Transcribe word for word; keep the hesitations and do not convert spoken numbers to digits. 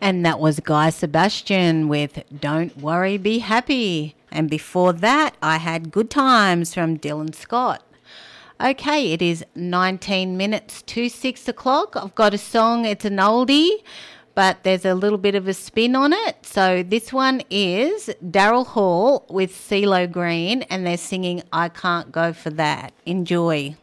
And that was Guy Sebastian with Don't Worry, Be Happy. And before that, I had Good Times from Dylan Scott. Okay, it is nineteen minutes to six o'clock. I've got a song, it's an oldie, but there's a little bit of a spin on it. So this one is Daryl Hall with CeeLo Green, and they're singing I Can't Go For That. Enjoy.